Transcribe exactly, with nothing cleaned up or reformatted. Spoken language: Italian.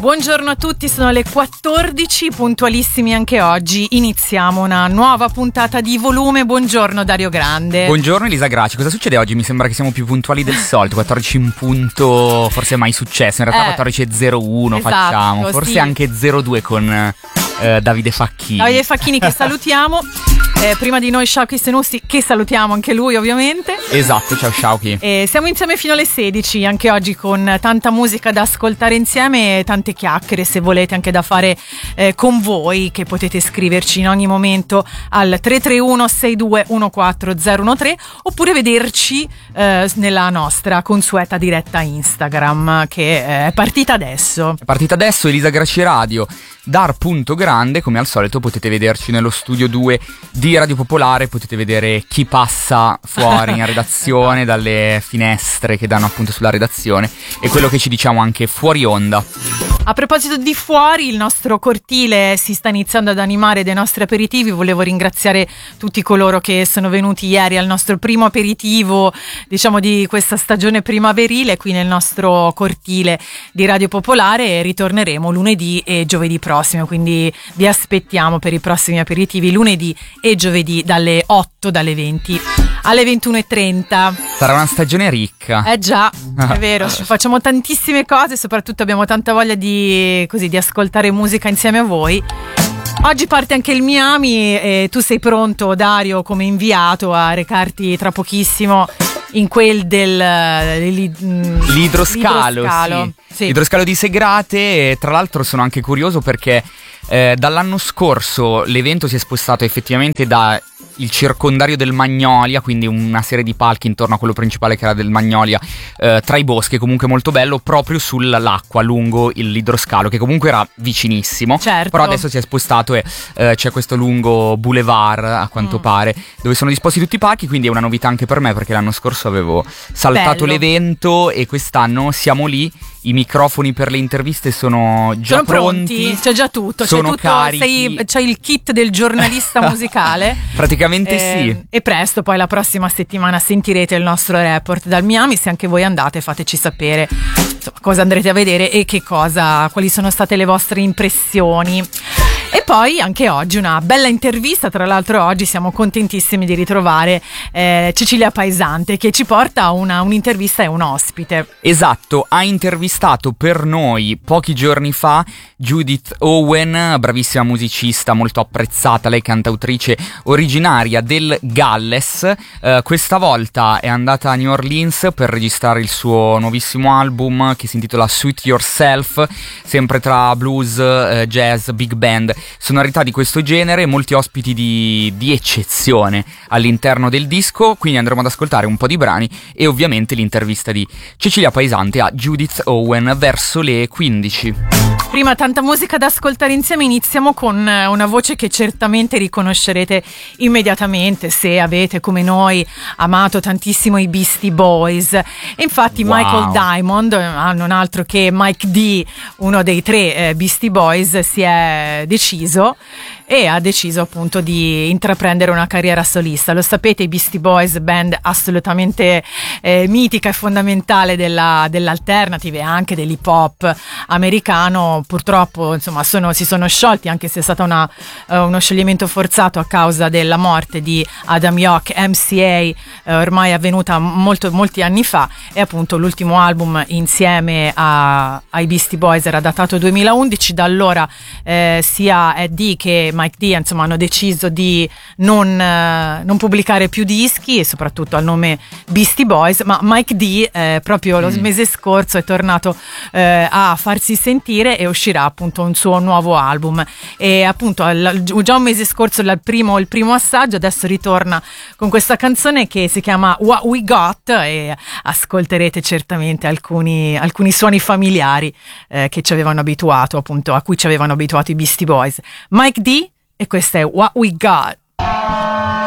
Buongiorno a tutti, sono le quattordici, puntualissimi anche oggi. Iniziamo una nuova puntata di Volume. Buongiorno Dario Grande. Buongiorno Elisa Graci. Cosa succede oggi? Mi sembra che siamo più puntuali del solito. quattordici in punto, forse è mai successo. In realtà eh, quattordici e zero uno esatto, facciamo. Forse sì. Anche zero due con eh, Davide Facchini. Davide Facchini che salutiamo. Eh, prima di noi Shauki Senussi, che salutiamo anche lui ovviamente. Esatto, ciao Shauki. Eh, siamo insieme fino alle sedici anche oggi, con tanta musica da ascoltare insieme e tante chiacchiere, se volete, anche da fare eh, con voi, che potete scriverci in ogni momento al tre tre uno sei due uno quattro zero uno tre, oppure vederci eh, nella nostra consueta diretta Instagram, che eh, è partita adesso. È partita adesso, Elisa Graci Radio. Dar punto grande, come al solito potete vederci nello studio due di Radio Popolare, potete vedere chi passa fuori in redazione dalle finestre che danno appunto sulla redazione e quello che ci diciamo anche fuori onda. A proposito di fuori, il nostro cortile si sta iniziando ad animare dei nostri aperitivi. Volevo ringraziare tutti coloro che sono venuti ieri al nostro primo aperitivo, diciamo, di questa stagione primaverile qui nel nostro cortile di Radio Popolare. Ritorneremo lunedì e giovedì prossimo, quindi vi aspettiamo per i prossimi aperitivi lunedì e giovedì dalle otto, dalle venti alle ventuno e trenta. Sarà una stagione ricca. Eh già, è vero, facciamo tantissime cose, soprattutto abbiamo tanta voglia di, così, di ascoltare musica insieme a voi. Oggi parte anche il Miami e tu sei pronto, Dario, come inviato a recarti tra pochissimo in quel del l'idroscalo, l'idroscalo sì. Sì. L'idroscalo di Segrate. E tra l'altro sono anche curioso perché eh, dall'anno scorso l'evento si è spostato effettivamente da il circondario del Magnolia, quindi una serie di palchi intorno a quello principale che era del Magnolia, eh, tra i boschi, comunque molto bello, proprio sull'acqua lungo l'idroscalo, che comunque era vicinissimo. Certo. Però adesso si è spostato e eh, c'è questo lungo boulevard, a quanto mm. pare, dove sono disposti tutti i palchi, quindi è una novità anche per me, perché l'anno scorso avevo saltato bello. l'evento e quest'anno siamo lì. I microfoni per le interviste sono già sono pronti, pronti, c'è già tutto, sono c'è tutto, carichi. sei, c'è il kit del giornalista musicale. Praticamente eh, sì. E presto poi la prossima settimana sentirete il nostro report dal Miami. Se anche voi andate, fateci sapere, insomma, cosa andrete a vedere e che cosa, quali sono state le vostre impressioni. E poi anche oggi una bella intervista. Tra l'altro oggi siamo contentissimi di ritrovare eh, Cecilia Paesante, che ci porta a una, un'intervista e un ospite. Esatto, ha intervistato per noi pochi giorni fa Judith Owen, bravissima musicista, molto apprezzata, lei cantautrice originaria del Galles. Eh, questa volta è andata a New Orleans per registrare il suo nuovissimo album che si intitola Suit Yourself, sempre tra blues, eh, jazz, big band, sonorità di questo genere, molti ospiti di, di eccezione all'interno del disco. Quindi andremo ad ascoltare un po' di brani e ovviamente l'intervista di Cecilia Paesante a Judith Owen verso le quindici. Prima tanta musica da ascoltare insieme, iniziamo con una voce che certamente riconoscerete immediatamente se avete, come noi, amato tantissimo i Beastie Boys. E infatti wow. Michael Diamond, non altro che Mike D, uno dei tre eh, Beastie Boys, si è deciso e ha deciso appunto di intraprendere una carriera solista. Lo sapete, i Beastie Boys, band assolutamente eh, mitica e fondamentale della, dell'alternative e anche dell'hip hop americano, purtroppo insomma sono, si sono sciolti, anche se è stato una, uh, uno scioglimento forzato a causa della morte di Adam Yauch, M C A, uh, ormai avvenuta molto, molti anni fa. E appunto l'ultimo album insieme a, ai Beastie Boys era datato duemilaundici. Da allora eh, sia Eddie che Mike D insomma hanno deciso di non, uh, non pubblicare più dischi, e soprattutto al nome Beastie Boys. Ma Mike D eh, proprio lo mm. mese scorso è tornato eh, a farsi sentire e uscirà appunto un suo nuovo album. E appunto già un mese scorso il primo, il primo assaggio, adesso ritorna con questa canzone che si chiama What We Got, e ascolterete certamente alcuni, alcuni suoni familiari eh, che ci avevano abituato, appunto a cui ci avevano abituato i Beastie Boys. Mike D, e questa è What We Got.